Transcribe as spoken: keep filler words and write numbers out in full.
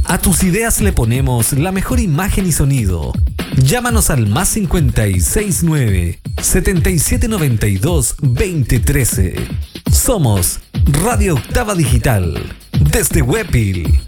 A tus ideas le ponemos la mejor imagen y sonido. Llámanos al más cincuenta y seis nueve, setenta y siete noventa y dos, veinte trece. Somos Radio Octava Digital, desde Huepil.